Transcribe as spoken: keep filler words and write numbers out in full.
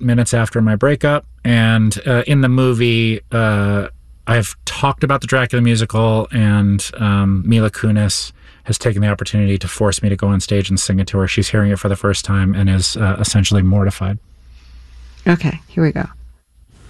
minutes after my breakup. And uh, in the movie, uh, I've talked about the Dracula musical, and um, Mila Kunis has taken the opportunity to force me to go on stage and sing it to her. She's hearing it for the first time and is uh, essentially mortified. Okay, here we go.